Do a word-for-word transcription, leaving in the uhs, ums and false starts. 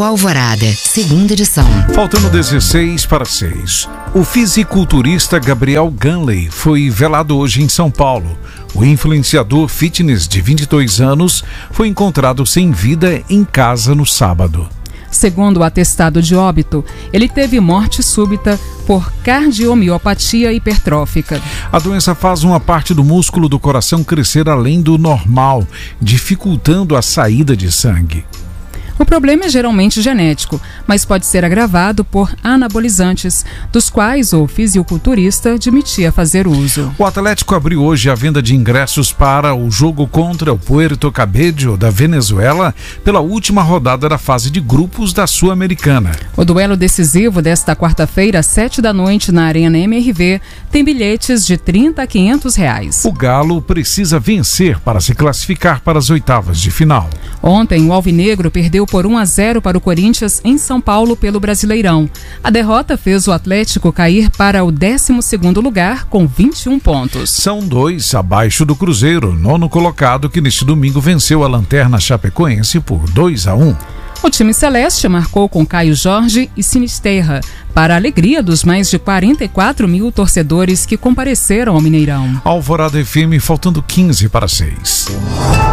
Alvorada, segunda edição. Faltando dezesseis para seis. O fisiculturista Gabriel Ganley foi velado hoje em São Paulo. O influenciador fitness de vinte e dois anos foi encontrado sem vida em casa no sábado. Segundo o atestado de óbito, ele teve morte súbita por cardiomiopatia hipertrófica. A doença faz uma parte do músculo do coração crescer além do normal, dificultando a saída de sangue. O problema é geralmente genético, mas pode ser agravado por anabolizantes, dos quais o fisiculturista admitia fazer uso. O Atlético abriu hoje a venda de ingressos para o jogo contra o Puerto Cabello da Venezuela pela última rodada da fase de grupos da Sul-Americana. O duelo decisivo desta quarta-feira, às sete da noite, na Arena M R V, tem bilhetes de trinta a quinhentos reais. O Galo precisa vencer para se classificar para as oitavas de final. Ontem, o Alvinegro perdeu por um a zero para o Corinthians em São Paulo pelo Brasileirão. A derrota fez o Atlético cair para o décimo segundo lugar com vinte e um pontos. São dois abaixo do Cruzeiro, nono colocado, que neste domingo venceu a Lanterna Chapecoense por dois a um. O time celeste marcou com Caio Jorge e Sinisterra, para a alegria dos mais de quarenta e quatro mil torcedores que compareceram ao Mineirão. Alvorada F M, faltando quinze para seis.